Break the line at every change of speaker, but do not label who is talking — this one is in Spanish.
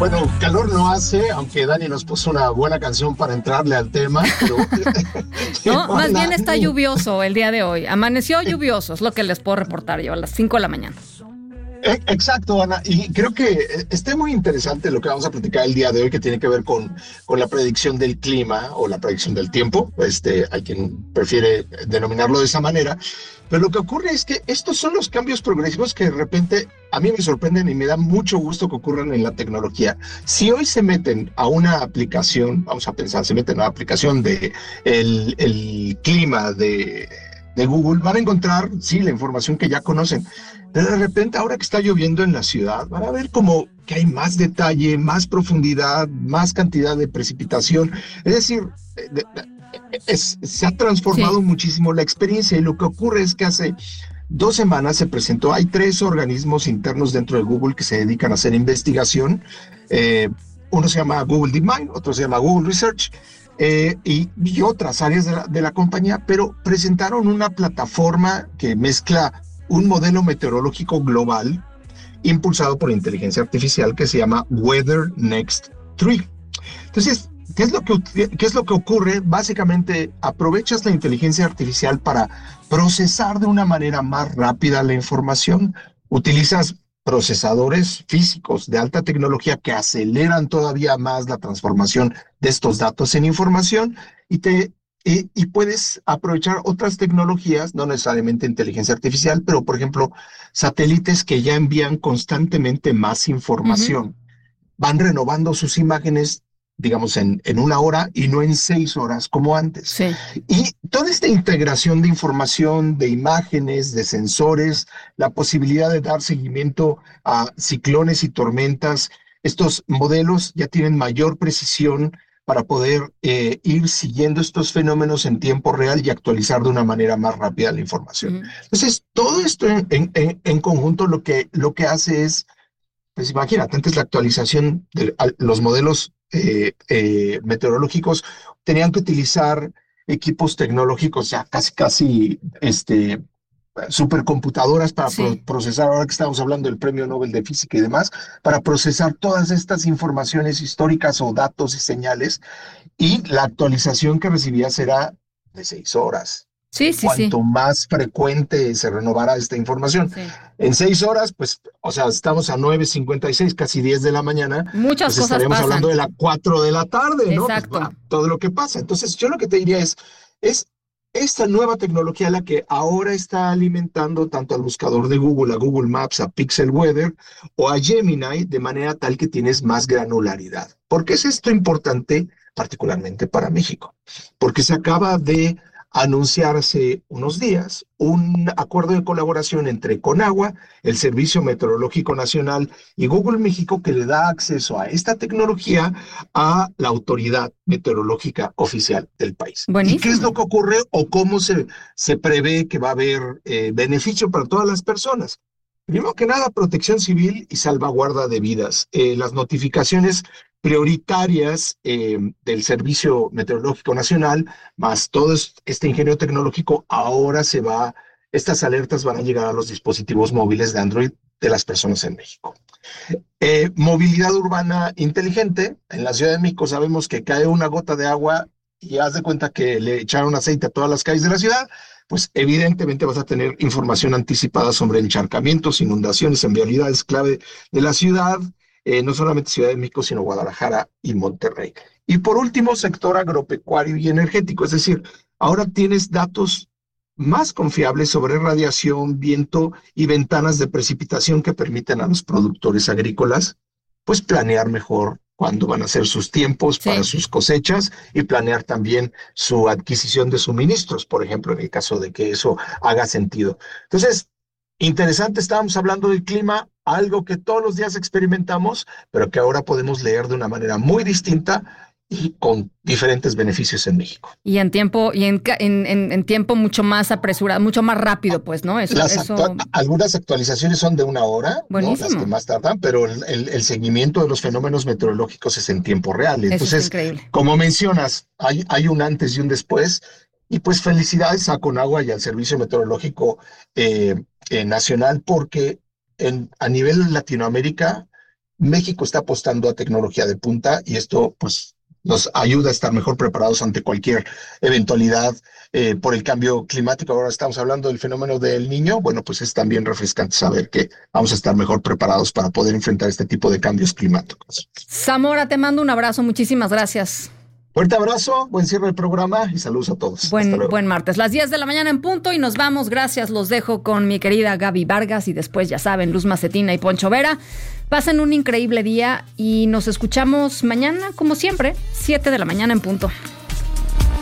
Bueno, calor no hace, aunque Dani nos puso una buena canción para entrarle al tema, pero
No,
pero,
más
Ana,
bien está lluvioso el día de hoy. Amaneció lluvioso, es lo que les puedo reportar yo a las 5 de la mañana.
exacto, Ana, y creo que está muy interesante lo que vamos a platicar el día de hoy, que tiene que ver con la predicción del clima o la predicción del tiempo. Hay quien prefiere denominarlo de esa manera, pero lo que ocurre es que estos son los cambios progresivos que de repente a mí me sorprenden y me da mucho gusto que ocurran en la tecnología. Si hoy se meten a una aplicación, vamos a pensar, se meten a una aplicación de el clima de Google, van a encontrar, sí, la información que ya conocen, pero de repente, ahora que está lloviendo en la ciudad, van a ver como que hay más detalle, más profundidad, más cantidad de precipitación. Es decir, se ha
Sí.
transformado muchísimo la experiencia y lo que ocurre es que hace 2 semanas se presentó, hay 3 organismos internos dentro de Google que se dedican a hacer investigación. Eh, Uno se llama Google DeepMind, otro se llama Google Research, y otras áreas de la compañía, pero presentaron una plataforma que mezcla un modelo meteorológico global impulsado por inteligencia artificial que se llama Weather Next 3. Entonces, qué es lo que ocurre? Básicamente, aprovechas la inteligencia artificial para procesar de una manera más rápida la información. Utilizas procesadores físicos de alta tecnología que aceleran todavía más la transformación de estos datos en información y puedes aprovechar otras tecnologías, no necesariamente inteligencia artificial, pero por ejemplo, satélites que ya envían constantemente más
Ujú.
información, van renovando sus imágenes, digamos, en una hora y no en 6 horas como antes.
Sí.
Y toda esta integración de información, de imágenes, de sensores, la posibilidad de dar seguimiento a ciclones y tormentas, estos modelos ya tienen mayor precisión para poder ir siguiendo estos fenómenos en tiempo real y actualizar de una manera más rápida la información.
Ujú.
Entonces, todo esto en conjunto lo que hace es, pues imagínate, antes la actualización de los modelos meteorológicos tenían que utilizar equipos tecnológicos ya casi supercomputadoras para
Sí.
procesar, ahora que estamos hablando del Premio Nobel de Física y demás, para procesar todas estas informaciones históricas o datos y señales, y la actualización que recibías era de 6 horas.
Sí, sí, sí.
Cuanto más frecuente se renovara esta información.
Sí.
En 6 horas, pues, o sea, estamos a 9:56, casi 10 de la mañana,
Muchas
pues
cosas
estaríamos hablando de
pasan.
las 4 de la tarde, ¿no? Pues
Exacto.
todo lo que pasa. Entonces, yo lo que te diría es esta nueva tecnología la que ahora está alimentando tanto al buscador de Google, a Google Maps, a Pixel Weather o a Gemini, de manera tal que tienes más granularidad. ¿Por qué es esto importante, particularmente para México? Porque se acaba de anunciar hace unos días un acuerdo de colaboración entre Conagua, el Servicio Meteorológico Nacional, y Google México, que le da acceso a esta tecnología a la autoridad meteorológica oficial del país. ¿Y qué es lo
Buenísimo.
que ocurre o cómo se prevé que va a haber beneficio para todas las personas? Primero que nada, protección civil y salvaguarda de vidas. Las notificaciones prioritarias del Servicio Meteorológico Nacional, más todo este ingenio tecnológico, estas alertas van a llegar a los dispositivos móviles de Android de las personas en México. Movilidad urbana inteligente. En la Ciudad de México sabemos que cae una gota de agua y haz de cuenta que le echaron aceite a todas las calles de la ciudad, pues evidentemente vas a tener información anticipada sobre encharcamientos, inundaciones en vialidades clave de la ciudad, no solamente Ciudad de México, sino Guadalajara y Monterrey. Y por último, sector agropecuario y energético, es decir, ahora tienes datos más confiables sobre radiación, viento y ventanas de precipitación que permiten a los productores agrícolas pues planear mejor cuándo van a ser sus tiempos para
Sí.
sus cosechas y planear también su adquisición de suministros, por ejemplo, en el caso de que eso haga sentido. Entonces, interesante, estábamos hablando del clima, algo que todos los días experimentamos, pero que ahora podemos leer de una manera muy distinta y con diferentes beneficios en México.
Y en tiempo, y en tiempo mucho más apresurado, mucho más rápido, pues, ¿no? Eso,
Algunas actualizaciones son de una hora, ¿no? Las que
buenísimo.
más tardan, pero el seguimiento de los fenómenos meteorológicos es en tiempo real.
Eso está
Entonces,
increíble.
como mencionas, hay un antes y un después, y pues felicidades a Conagua y al Servicio Meteorológico Nacional, porque a nivel Latinoamérica México está apostando a tecnología de punta y esto pues nos ayuda a estar mejor preparados ante cualquier eventualidad por el cambio climático. Ahora estamos hablando del fenómeno del Niño. Bueno, pues es también refrescante saber que vamos a estar mejor preparados para poder enfrentar este tipo de cambios climáticos.
Zamora, te mando un abrazo. Muchísimas gracias.
Fuerte abrazo, buen cierre del programa y saludos a todos.
Buen martes, las 10 de la mañana en punto y nos vamos. Gracias, los dejo con mi querida Gaby Vargas y después, ya saben, Luz Macetina y Poncho Vera. Pasen un increíble día y nos escuchamos mañana, como siempre, 7 de la mañana en punto.